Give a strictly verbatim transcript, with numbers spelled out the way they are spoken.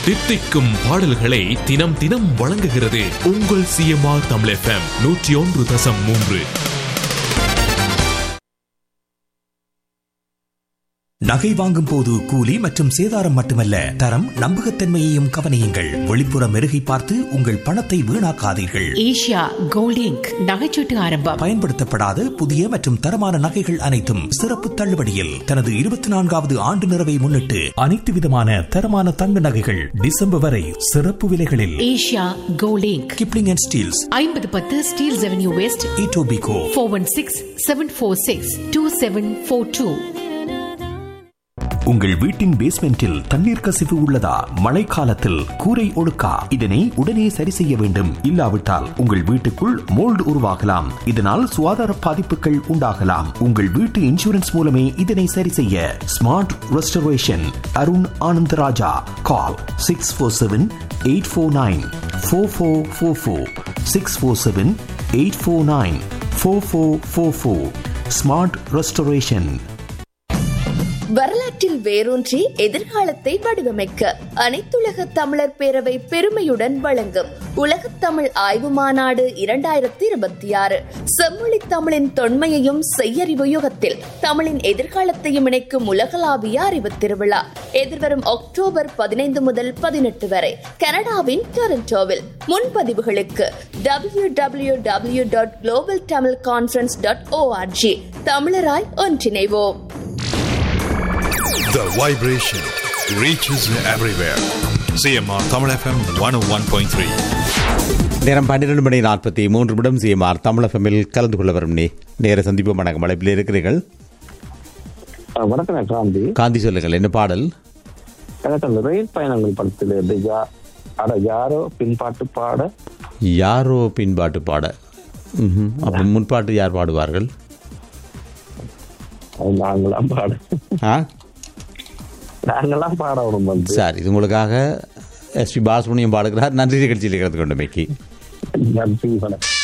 தித்திக்கும் பாடல்களை தினம் தினம் வழங்குகிறது உங்கள் சிஎம்ஆர் தமிழ் எஃப்எம் நூற்றி ஒன்று தசம் மூன்று. நகை வாங்கும் போது கூலி மற்றும் சேதாரம் மட்டுமல்ல, தரம் நம்பகத்தன்மையையும் கவனியுங்கள். வெளிப்புற மெருகை பார்த்து உங்கள் பணத்தை வீணாக்காதீர்கள். ஏஷியா கோல்ட் இங்க் நகைச்சீட்டு ஆரம்பம். பயன்படுத்தப்படாத புதிய மற்றும் தரமான நகைகள் அனைத்தும் சிறப்பு தள்ளுபடியில். தனது இருபத்தி நான்காவது ஆண்டு நிறைவை முன்னிட்டு அனைத்து விதமான தரமான தங்க நகைகள் டிசம்பர் வரை சிறப்பு விலைகளில். Asia gold ink, Kipling and Steeles, ஐம்பது பத்து Steeles avenue west, Etobicoke, four one six seven four six two seven four two. உங்கள் வீட்டின் பேஸ்மெண்டில் தண்ணீர் கசிவு உள்ளதா? மழைக்காலத்தில் கூரை ஒழுக்கா? இதனை உடனே சரி செய்ய வேண்டும். இல்லாவிட்டால் உங்கள் வீட்டுக்குள் மோல்டு உருவாகலாம். இதனால் சுகாதார பாதிப்புகள் உண்டாகலாம். உங்கள் வீட்டு இன்சூரன்ஸ் மூலமே இதனை சரி செய்ய. Smart restoration, Arun Anandaraja. கால் six four seven eight four nine four four four four six four seven eight four nine four four four four. Smart restoration. வரலாற்றில் வேரூன்றி எதிர்காலத்தை வடிவமைக்க அனைத்துலக தமிழர் பேரவை பெருமையுடன் வழங்கும் உலகத் தமிழ் ஆய்வு மாநாடு இரண்டாயிரத்தி இருபத்தி ஆறு. செம்மொழி தமிழின் தொன்மையையும் செய்யறிவு யுகத்தில் தமிழின் எதிர்காலத்தையும் இணைக்கும் உலகளாவிய அறிவு திருவிழா எதிர்வரும் அக்டோபர் பதினைந்து முதல் பதினெட்டு வரை கனடாவின் டொரண்டோவில். முன்பதிவுகளுக்கு W W W dot global Tamil conference dot O R G. தமிழராய் ஒன்றிணைவோம். The vibration reaches everywhere. C M R Tamil F M one oh one point three. நேரம் பன்னிரண்டு மணி நாற்பத்தி மூன்று நிமிடம். சிஎம்ஆர் தமிழ் எஃப்எம்மில் கலந்து கொள்ள வரும் நீ நேர சந்திப்பு. வணக்கம். அழைப்பில் இருக்கிறீர்கள். வணக்கம் காந்தி. காந்தி சொல்லுங்கள், என்ன பாடல்? ரயில் பயணங்கள் படத்தில் யாரோ பின்பாட்டு பாட யாரோ பின்பாட்டு பாட. அப்ப முன்பாட்டு யார் பாடுவார்கள்? நாங்களாம் பாட ஆ நாங்களாம் பாடணும். சார், இது உங்களுக்காக எஸ் பி பாலசுப்ரமணியம் பாடுகிறார். நன்றி நிகழ்ச்சியில் கலந்து கொண்டமைக்கு. நன்றி, வணக்கம்.